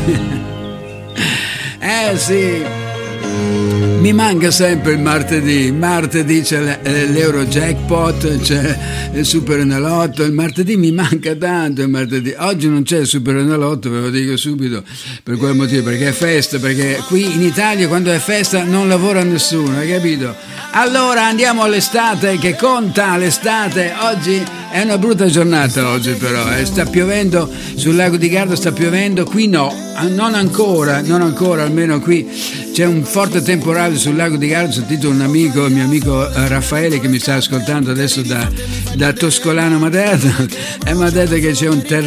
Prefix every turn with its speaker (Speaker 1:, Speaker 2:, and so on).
Speaker 1: Sì, mi manca sempre il martedì. Martedì c'è l'Euro Jackpot, c'è il Super Enalotto. Il martedì mi manca tanto. Il martedì. Oggi non c'è il Super Enalotto, ve lo dico subito, per quel motivo, perché è festa, perché qui in Italia quando è festa non lavora nessuno, hai capito? Allora andiamo all'estate, che conta l'estate. Oggi è una brutta giornata, oggi però, sta piovendo sul lago di Garda, sta piovendo, qui no, non ancora, almeno qui c'è un forte temporale sul lago di Garda. Ho sentito un amico, il mio amico Raffaele, che mi sta ascoltando adesso da Toscolano Maderno, e mi ha detto che c'è un